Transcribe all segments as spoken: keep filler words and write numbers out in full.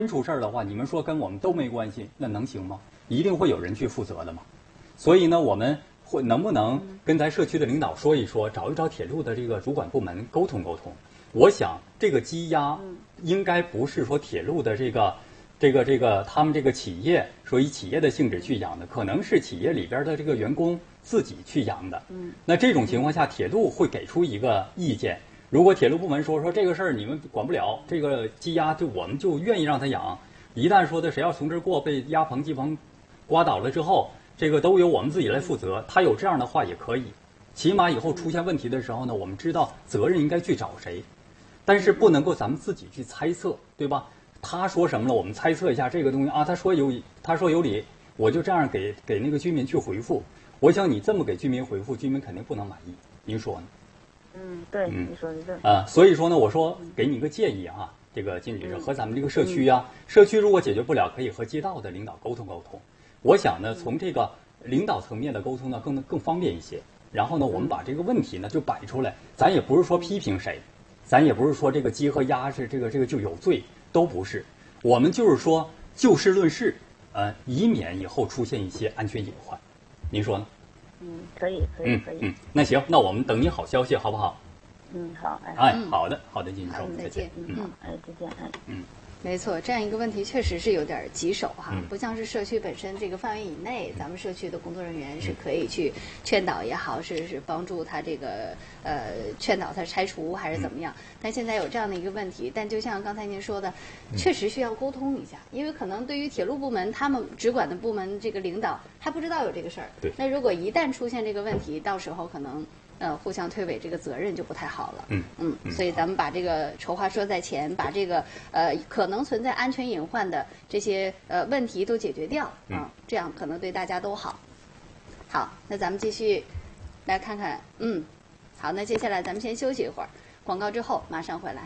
真出事儿的话，你们说跟我们都没关系，那能行吗？一定会有人去负责的嘛。所以呢，我们会能不能跟咱社区的领导说一说，找一找铁路的这个主管部门沟通沟通？我想这个积压应该不是说铁路的这个这个这个他们这个企业说以企业的性质去养的，可能是企业里边的这个员工自己去养的。嗯，那这种情况下，铁路会给出一个意见。如果铁路部门说说这个事儿你们管不了，这个积压就我们就愿意让他养。一旦说的谁要从这儿过被压棚机棚刮倒了之后，这个都由我们自己来负责。他有这样的话也可以，起码以后出现问题的时候呢，我们知道责任应该去找谁。但是不能够咱们自己去猜测，对吧？他说什么了，我们猜测一下这个东西啊，他说有他说有理，我就这样给给那个居民去回复。我想你这么给居民回复，居民肯定不能满意。您说呢？ 嗯，对，嗯、你说的对。 啊，所以说呢，我说给你一个建议啊，这个金女士和咱们这个社区啊，嗯、社区如果解决不了，可以和街道的领导沟通沟通。我想呢，从这个领导层面的沟通呢，更更方便一些。然后呢，我们把这个问题呢就摆出来，咱也不是说批评谁。咱也不是说这个积和压是这个这个就有罪，都不是。我们就是说就事论事，呃，以免以后出现一些安全隐患。您说呢？ 嗯，可以，可以，可以。 嗯，那行，那我们等你好消息，好不好？ 嗯，好。哎， 哎，好的，好的，金女士， 再见。 嗯，好，哎，再见，哎。 嗯。 没错，这样一个问题确实是有点棘手哈，不像是社区本身这个范围以内，咱们社区的工作人员是可以去劝导也好，是是帮助他这个呃劝导他拆除还是怎么样。但现在有这样的一个问题，但就像刚才您说的，确实需要沟通一下，因为可能对于铁路部门他们直管的部门这个领导还不知道有这个事儿。 对。 那如果一旦出现这个问题，到时候可能。呃，互相推诿这个责任就不太好了。 嗯嗯，所以咱们把这个丑话说在前，把这个呃可能存在安全隐患的这些呃问题都解决掉啊、嗯，这样可能对大家都好。好，那咱们继续来看看，嗯，好，那接下来咱们先休息一会儿，广告之后马上回来。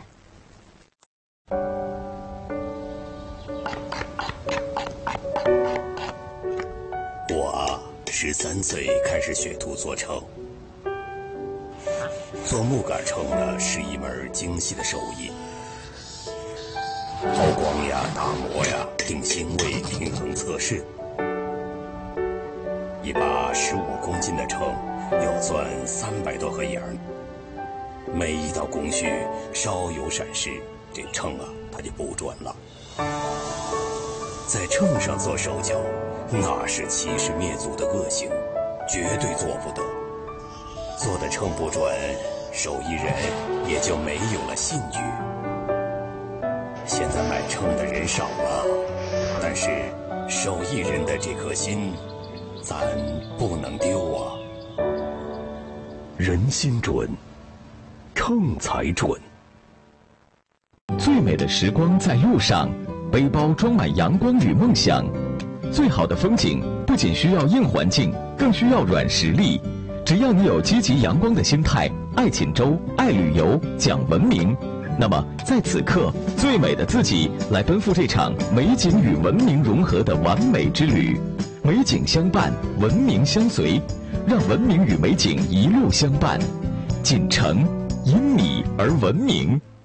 我啊，十三岁开始学徒做秤。做木杆秤呢是一门精细的手艺，抛光呀、打磨呀、定星位、平衡测试。一把十五公斤的秤要钻三百多个眼儿，每一道工序稍有闪失，这秤啊它就不准了。在秤上做手脚，那是欺师灭祖的恶行，绝对做不得。做的秤不准，手艺人也就没有了信誉。现在买秤的人少了，但是手艺人的这颗心，咱不能丢啊。 人心准，秤才准。最美的时光在路上，背包装满阳光与梦想。最好的风景不仅需要硬环境，更需要软实力。只要你有积极阳光的心态，爱锦州，爱旅游，讲文明，那么在此刻，最美的自己来奔赴这场美景与文明融合的完美之旅。美景相伴，文明相随，让文明与美景一路相伴。锦城因你而文明。